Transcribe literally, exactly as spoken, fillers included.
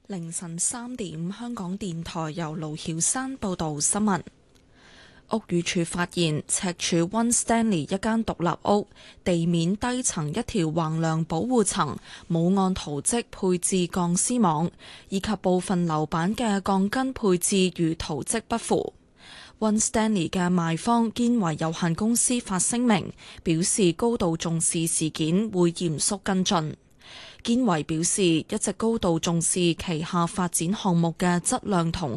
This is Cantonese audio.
凌晨三點，香港電台由盧曉山報道新聞。屋宇署發現赤柱 One Stanley 一間獨立屋地面低層一條橫梁保護層冇按圖則配置鋼絲網，以及部分樓板嘅鋼筋配置與圖則不符。One Stanley 嘅賣方堅維有限公司發聲明，表示高度重視事件，會嚴肅跟進。堅維表示一直高度重視旗下發展項目嘅質量同